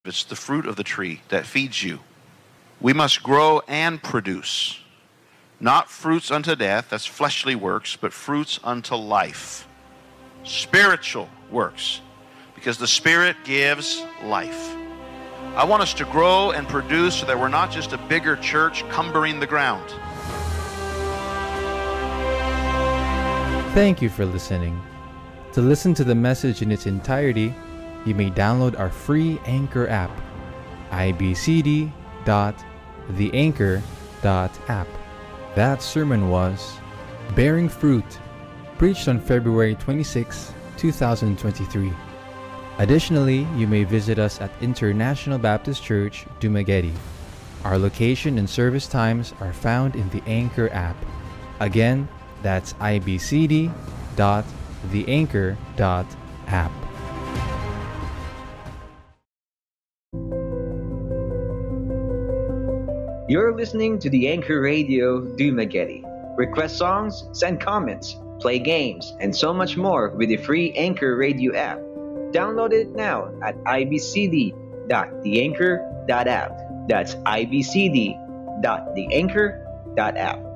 It's the fruit of the tree that feeds you. We must grow and produce. Not fruits unto death, that's fleshly works, but fruits unto life. Spiritual works, because the Spirit gives life. I want us to grow and produce so that we're not just a bigger church cumbering the ground. Thank you for listening. To listen to the message in its entirety, you may download our free Anchor app, ibcd.theanchor.app. That sermon was Bearing Fruit, preached on February 26, 2023. Additionally, you may visit us at International Baptist Church, Dumaguete. Our location and service times are found in the Anchor app. Again, that's ibcd.theanchor.app. You're listening to the Anchor Radio Dumaguete. Request songs, send comments, play games, and so much more with the free Anchor Radio app. Download it now at ibcd.theanchor.app. That's ibcd.theanchor.app.